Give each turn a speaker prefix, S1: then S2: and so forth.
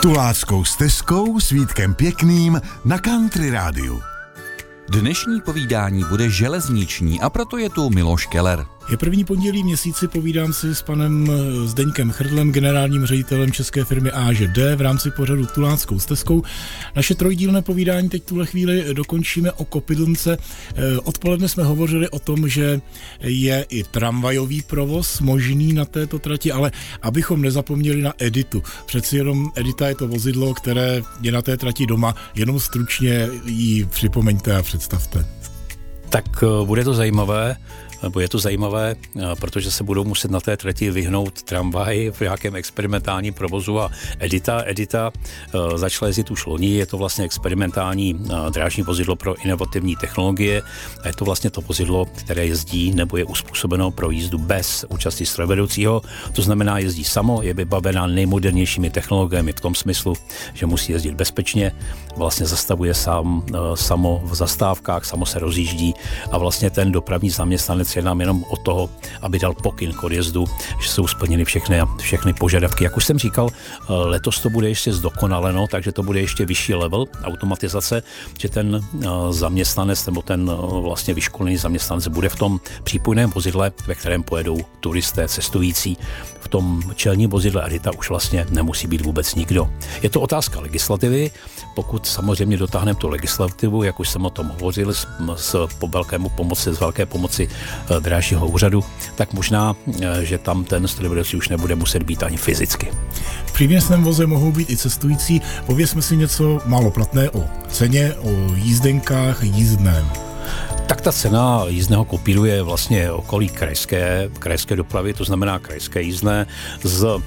S1: Tuláckou stezkou s Vítkem Pěkným na Country Rádiu.
S2: Dnešní povídání bude železniční a proto je tu Miloš Keller.
S3: Je první pondělí měsíci, povídám si s panem Zdeňkem Chrtlem, generálním ředitelem české firmy AŽD v rámci pořadu Tuláckou stezkou. Naše trojdílné povídání teď tuhle chvíli dokončíme o Kopidlnce. Odpoledne jsme hovořili o tom, že je i tramvajový provoz možný na této trati, ale abychom nezapomněli na Editu. Přeci jenom Edita je to vozidlo, které je na té trati doma, jenom stručně ji připomeňte a představte.
S4: Tak bude to zajímavé. Je to zajímavé, protože se budou muset na té trati vyhnout tramvaj v nějakém experimentálním provozu a Edita začala jezdit už loni, je to vlastně experimentální drážní vozidlo pro inovativní technologie a je to vlastně to vozidlo, které jezdí nebo je uspůsobeno pro jízdu bez účasti strojvedoucího, to znamená jezdí samo, je vybavená nejmodernějšími technologiemi v tom smyslu, že musí jezdit bezpečně, vlastně zastavuje samo v zastávkách, samo se rozjíždí a vlastně ten dopravní zaměstnanec je nám jenom o toho, aby dal pokyn k odjezdu, že jsou splněny všechny požadavky. Jak už jsem říkal, letos to bude ještě zdokonaleno, takže to bude ještě vyšší level automatizace, že ten zaměstnanec nebo ten vlastně vyškolený zaměstnanec bude v tom přípojném vozidle, ve kterém pojedou turisté, cestující. V tom čelním vozidle Edita už vlastně nemusí být vůbec nikdo. Je to otázka legislativy, pokud samozřejmě dotáhneme tu legislativu, jak už jsem o tom hovořil, z velké pomoci drážního úřadu, tak možná, že tam ten strojvedoucí už nebude muset být ani fyzicky.
S3: V přívěsném voze mohou být i cestující. Povězme si něco málo platné o ceně, o jízdenkách, jízdném.
S4: Tak ta cena jízdného kopíruje vlastně okolí krajské dopravy, to znamená krajské jízdné z